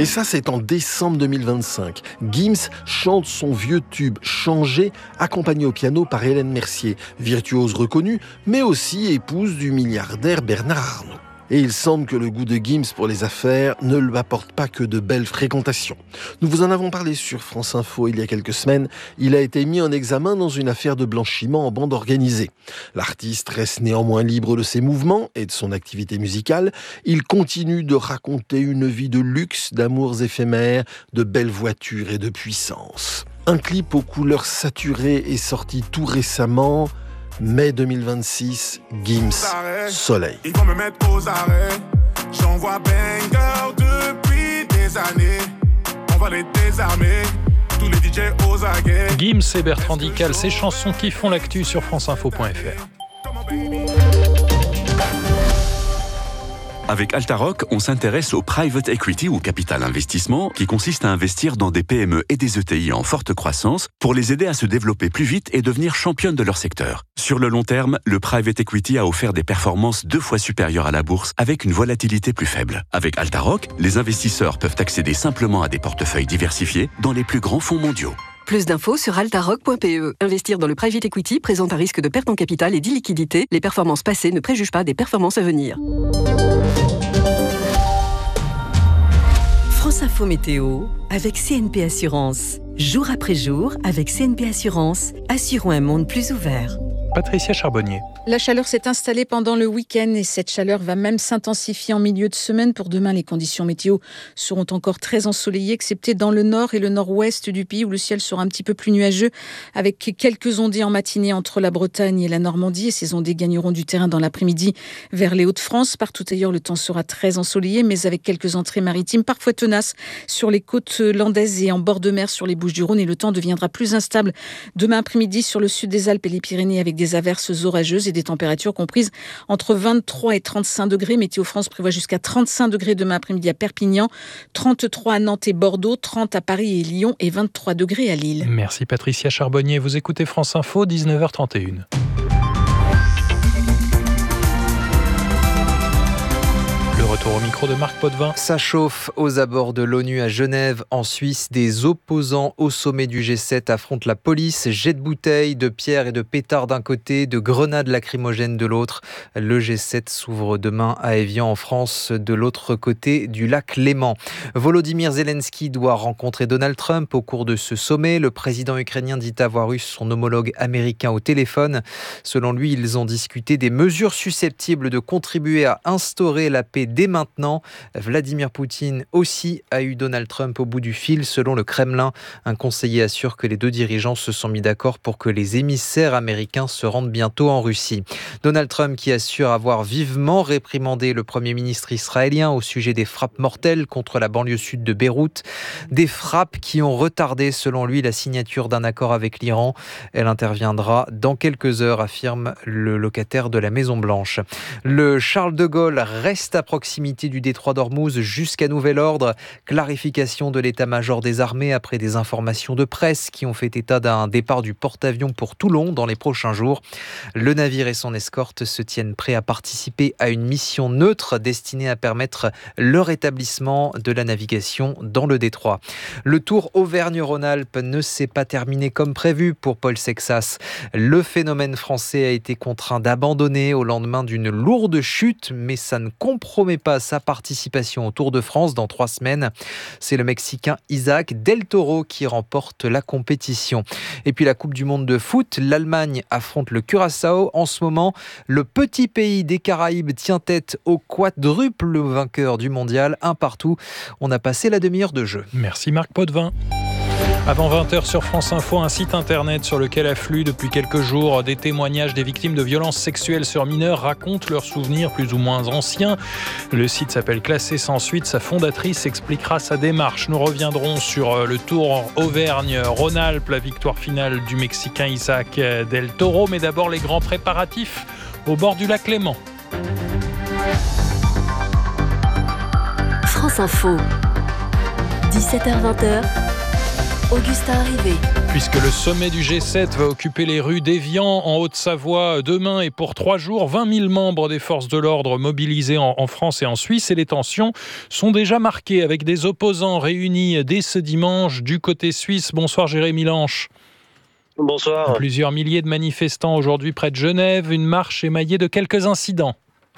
Et ça, c'est en décembre 2025. Gims chante son vieux tube « Changer », accompagné au piano par Hélène Mercier, virtuose reconnue, mais aussi épouse du milliardaire Bernard Arnault. Et il semble que le goût de Gims pour les affaires ne lui apporte pas que de belles fréquentations. Nous vous en avons parlé sur France Info il y a quelques semaines. Il a été mis en examen dans une affaire de blanchiment en bande organisée. L'artiste reste néanmoins libre de ses mouvements et de son activité musicale. Il continue de raconter une vie de luxe, d'amours éphémères, de belles voitures et de puissance. Un clip aux couleurs saturées est sorti tout récemment. Mai 2026, Gims, Soleil. Ils vont me mettre aux arrêts. J'envoie banger depuis des années. On va les désarmer. Tous les DJ aux aguets. Gims et Bertrand Dical, ces chansons qui font l'actu sur franceinfo.fr. Avec Altaroc, on s'intéresse au private equity ou capital investissement qui consiste à investir dans des PME et des ETI en forte croissance pour les aider à se développer plus vite et devenir championnes de leur secteur. Sur le long terme, le private equity a offert des performances 2 fois supérieures à la bourse avec une volatilité plus faible. Avec Altaroc, les investisseurs peuvent accéder simplement à des portefeuilles diversifiés dans les plus grands fonds mondiaux. Plus d'infos sur altaroc.pe. Investir dans le private equity présente un risque de perte en capital et d'illiquidité. Les performances passées ne préjugent pas des performances à venir. France Info Météo avec CNP Assurance. Jour après jour, avec CNP Assurance, assurons un monde plus ouvert. Patricia Charbonnier. La chaleur s'est installée pendant le week-end et cette chaleur va même s'intensifier en milieu de semaine. Pour demain, les conditions météo seront encore très ensoleillées, excepté dans le nord et le nord-ouest du pays où le ciel sera un petit peu plus nuageux avec quelques ondées en matinée entre la Bretagne et la Normandie. Et ces ondées gagneront du terrain dans l'après-midi vers les Hauts-de-France. Partout ailleurs, le temps sera très ensoleillé, mais avec quelques entrées maritimes parfois tenaces sur les côtes landaises et en bord de mer sur les Bouches-du-Rhône. Et le temps deviendra plus instable demain après-midi sur le sud des Alpes et les Pyrénées avec des averses orageuses et des températures comprises entre 23 et 35 degrés. Météo France prévoit jusqu'à 35 degrés demain après-midi à Perpignan, 33 à Nantes et Bordeaux, 30 à Paris et Lyon et 23 degrés à Lille. Merci Patricia Charbonnier. Vous écoutez France Info, 19h31. Retour au micro de Marc Potvin. Ça chauffe aux abords de l'ONU à Genève, en Suisse. Des opposants au sommet du G7 affrontent la police. Jets de bouteilles, de pierres et de pétards d'un côté, de grenades lacrymogènes de l'autre. Le G7 s'ouvre demain à Évian en France, de l'autre côté du lac Léman. Volodymyr Zelensky doit rencontrer Donald Trump au cours de ce sommet. Le président ukrainien dit avoir eu son homologue américain au téléphone. Selon lui, ils ont discuté des mesures susceptibles de contribuer à instaurer la paix dès maintenant. Vladimir Poutine aussi a eu Donald Trump au bout du fil. Selon le Kremlin, un conseiller assure que les deux dirigeants se sont mis d'accord pour que les émissaires américains se rendent bientôt en Russie. Donald Trump qui assure avoir vivement réprimandé le Premier ministre israélien au sujet des frappes mortelles contre la banlieue sud de Beyrouth. Des frappes qui ont retardé, selon lui, la signature d'un accord avec l'Iran. Elle interviendra dans quelques heures, affirme le locataire de la Maison-Blanche. Le Charles de Gaulle reste à proximité du détroit d'Ormuz jusqu'à nouvel ordre. Clarification de l'état-major des armées après des informations de presse qui ont fait état d'un départ du porte-avions pour Toulon dans les prochains jours. Le navire et son escorte se tiennent prêts à participer à une mission neutre destinée à permettre le rétablissement de la navigation dans le détroit. Le Tour Auvergne-Rhône-Alpes ne s'est pas terminé comme prévu pour Paul Sexas. Le phénomène français a été contraint d'abandonner au lendemain d'une lourde chute, mais ça ne compromet pas sa participation au Tour de France dans 3 semaines. C'est le Mexicain Isaac Del Toro qui remporte la compétition. Et puis la Coupe du Monde de foot, l'Allemagne affronte le Curaçao. En ce moment, le petit pays des Caraïbes tient tête au quadruple vainqueur du mondial, un partout. On a passé la demi-heure de jeu. Merci Marc Potvin. Avant 20h sur France Info, un site internet sur lequel affluent depuis quelques jours des témoignages des victimes de violences sexuelles sur mineurs racontent leurs souvenirs plus ou moins anciens. Le site s'appelle Classé sans suite. Sa fondatrice expliquera sa démarche. Nous reviendrons sur le Tour Auvergne-Rhône-Alpes, la victoire finale du Mexicain Isaac Del Toro. Mais d'abord les grands préparatifs au bord du lac Léman. France Info, 17h-20h, Augustin Arrivé. Puisque le sommet du G7 va occuper les rues d'Évian en Haute-Savoie demain et pour 3 jours, 20 000 membres des forces de l'ordre mobilisés en France et en Suisse. Et les tensions sont déjà marquées avec des opposants réunis dès ce dimanche du côté suisse. Bonsoir Jérémy Lanche. Bonsoir. Plusieurs milliers de manifestants aujourd'hui près de Genève. Une marche émaillée de quelques incidents.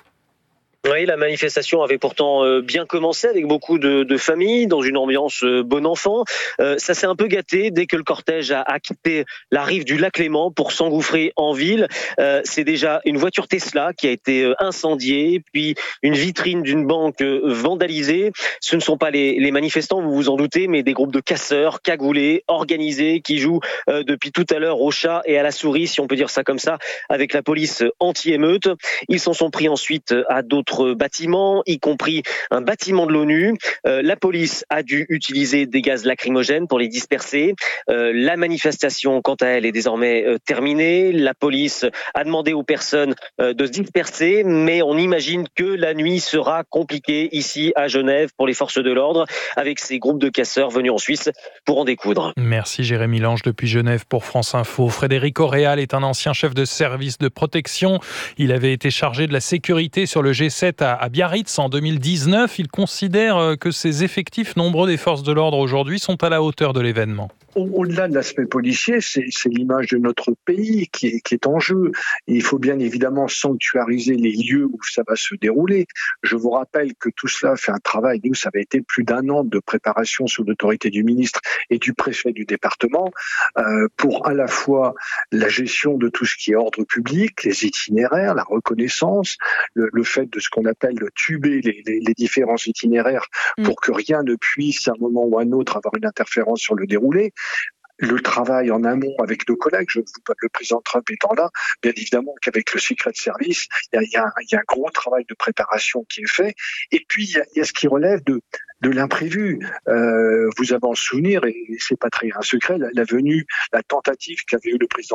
Oui, la manifestation avait pourtant bien commencé avec beaucoup de familles dans une ambiance bon enfant. Ça s'est un peu gâté dès que le cortège a quitté la rive du lac Léman pour s'engouffrer en ville. C'est déjà une voiture Tesla qui a été incendiée, puis une vitrine d'une banque vandalisée. Ce ne sont pas les manifestants, vous vous en doutez, mais des groupes de casseurs cagoulés, organisés, qui jouent depuis tout à l'heure au chat et à la souris, si on peut dire ça comme ça, avec la police anti-émeute. Ils s'en sont pris ensuite à d'autres bâtiments, y compris un bâtiment de l'ONU. La police a dû utiliser des gaz lacrymogènes pour les disperser. La manifestation, quant à elle, est désormais terminée. La police a demandé aux personnes de se disperser, mais on imagine que la nuit sera compliquée ici à Genève pour les forces de l'ordre, avec ces groupes de casseurs venus en Suisse pour en découdre. Merci Jérémy Lange depuis Genève pour France Info. Frédéric Auréal est un ancien chef de service de protection. Il avait été chargé de la sécurité sur le G7 à Biarritz en 2019. Il considère que ces effectifs nombreux des forces de l'ordre aujourd'hui sont à la hauteur de l'événement. Au-delà de l'aspect policier, c'est l'image de notre pays qui est en jeu. Et il faut bien évidemment sanctuariser les lieux où ça va se dérouler. Je vous rappelle que tout cela fait un travail. Nous, ça avait été plus d'1 an de préparation sous l'autorité du ministre et du préfet du département pour à la fois la gestion de tout ce qui est ordre public, les itinéraires, la reconnaissance, le fait de ce qu'on appelle le tuber les différents itinéraires pour que rien ne puisse à un moment ou à un autre avoir une interférence sur le déroulé. Le travail en amont avec nos collègues, le président Trump étant là, bien évidemment qu'avec le Secret Service, il y a un gros travail de préparation qui est fait. Et puis, il y a ce qui relève de l'imprévu. Vous avez en souvenir, et c'est pas très un secret, la tentative qu'avait eu le président